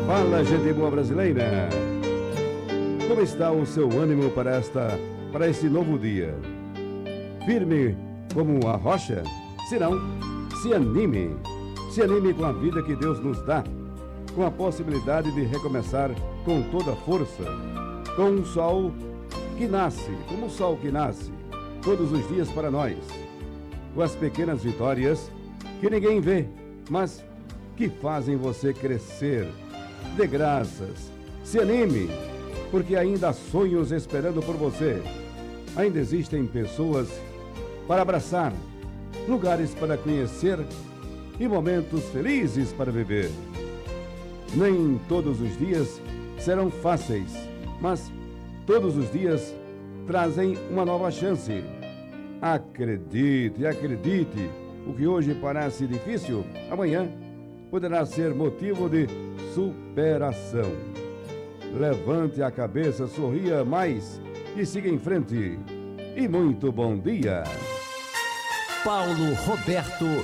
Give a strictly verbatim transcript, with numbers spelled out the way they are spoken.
Fala, gente boa brasileira! Como está o seu ânimo para esta, para este novo dia? Firme como a rocha? Se não, se anime. Se anime com a vida que Deus nos dá, com a possibilidade de recomeçar com toda a força, com um sol que nasce, como o sol que nasce, todos os dias para nós, com as pequenas vitórias que ninguém vê, mas que fazem você crescer. Dê graças, se anime, porque ainda há sonhos esperando por você. Ainda existem pessoas para abraçar, lugares para conhecer e momentos felizes para viver. Nem todos os dias serão fáceis, mas todos os dias trazem uma nova chance. Acredite, acredite, o que hoje parece difícil, amanhã poderá ser motivo de superação. Levante a cabeça, sorria mais e siga em frente. E muito bom dia! Paulo Roberto